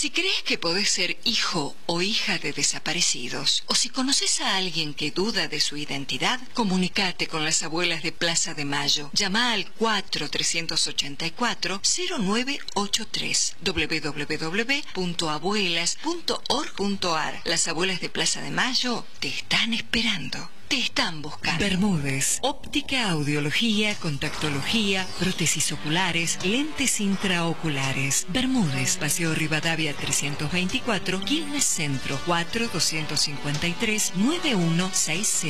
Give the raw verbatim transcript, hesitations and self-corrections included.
Si crees que podés ser hijo o hija de desaparecidos, o si conoces a alguien que duda de su identidad, comunicate con las abuelas de Plaza de Mayo. Llama al cuatro tres ocho cuatro cero nueve ocho tres doble u doble u doble u punto abuelas punto org punto ar. Las abuelas de Plaza de Mayo te están esperando. Te están buscando. Bermúdez, óptica, audiología, contactología, prótesis oculares, lentes intraoculares. Bermúdez, Paseo Rivadavia trescientos veinticuatro, Quilmes Centro, cuatro dos cinco tres nueve uno seis cero.